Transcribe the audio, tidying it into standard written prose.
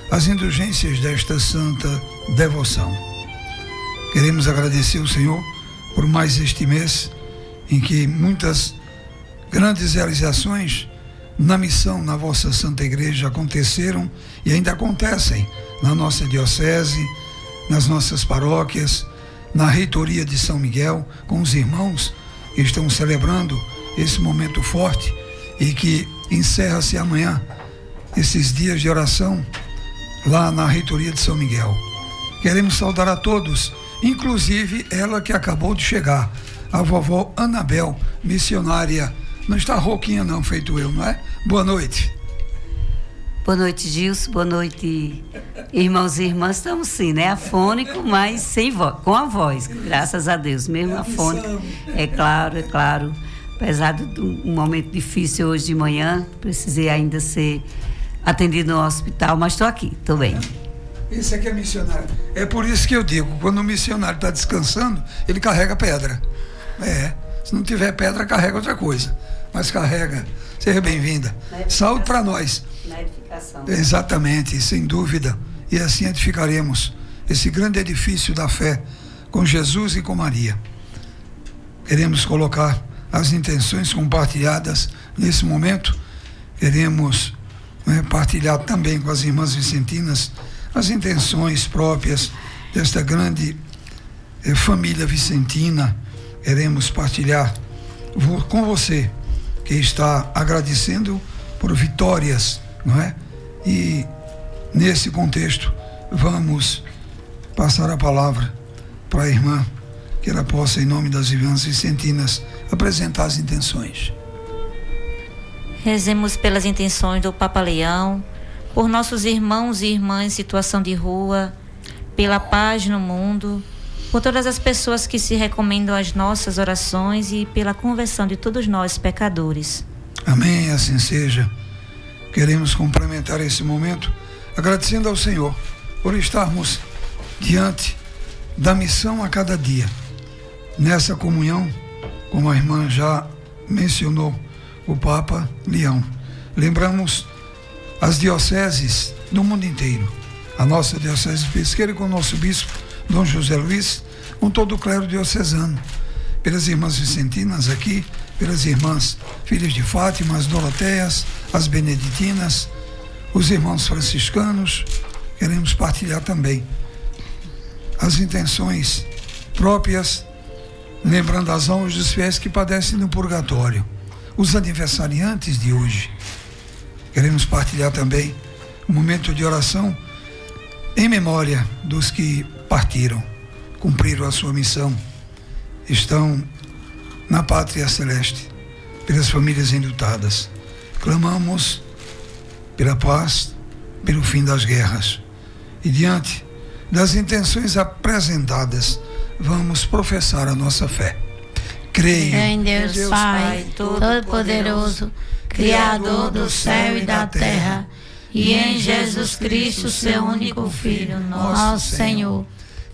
as indulgências desta santa devoção. Queremos agradecer ao Senhor por mais este mês em que muitas grandes realizações na missão na vossa Santa Igreja aconteceram e ainda acontecem na nossa diocese, nas nossas paróquias, na reitoria de São Miguel, com os irmãos que estão celebrando esse momento forte e que encerra-se amanhã esses dias de oração lá na reitoria de São Miguel. Queremos saudar a todos, inclusive ela que acabou de chegar, a vovó Anabel, missionária. Não está rouquinha não, feito eu, não é? Boa noite. Boa noite, Gilson. Boa noite, irmãos e irmãs. Estamos sim, né? Afônico, mas sem voz, com a voz, graças a Deus. Mesmo afônico. É claro. Apesar de um momento difícil hoje de manhã, precisei ainda ser atendido no hospital, mas estou aqui, estou bem. Isso aqui é missionário. É por isso que eu digo, quando o missionário está descansando, ele carrega pedra. Se não tiver pedra, carrega outra coisa. Mas carrega. Seja bem-vinda. Saúde para nós. Na edificação. Exatamente, sem dúvida. E assim edificaremos esse grande edifício da fé com Jesus e com Maria. Queremos colocar as intenções compartilhadas nesse momento. Queremos partilhar também com as irmãs vicentinas as intenções próprias desta grande família vicentina. Queremos partilhar com você que está agradecendo por vitórias, não é? E nesse contexto vamos passar a palavra para a irmã, que ela possa, em nome das irmãs vicentinas, apresentar as intenções. Rezemos pelas intenções do Papa Leão, por nossos irmãos e irmãs em situação de rua, pela paz no mundo, por todas as pessoas que se recomendam às nossas orações e pela conversão de todos nós pecadores. Amém, assim seja. Queremos complementar esse momento agradecendo ao Senhor por estarmos diante da missão a cada dia. Nessa comunhão, como a irmã já mencionou, o Papa Leão. Lembramos as dioceses do mundo inteiro. A nossa diocese de Pesqueira com o nosso bispo, Dom José Luiz, com todo o clero diocesano, pelas irmãs vicentinas aqui, pelas irmãs filhas de Fátima, as Doroteias, as beneditinas, os irmãos franciscanos. Queremos partilhar também as intenções próprias, lembrando as almas dos fiéis que padecem no purgatório, os aniversariantes de hoje. Queremos partilhar também um momento de oração em memória dos que partiram, cumpriram a sua missão, estão na pátria celeste, pelas famílias enlutadas. Clamamos pela paz, pelo fim das guerras. E diante das intenções apresentadas, vamos professar a nossa fé. Creio em Deus Pai, Todo-Poderoso, Criador do céu e da terra, e em Jesus Cristo, seu único Filho, nosso Senhor,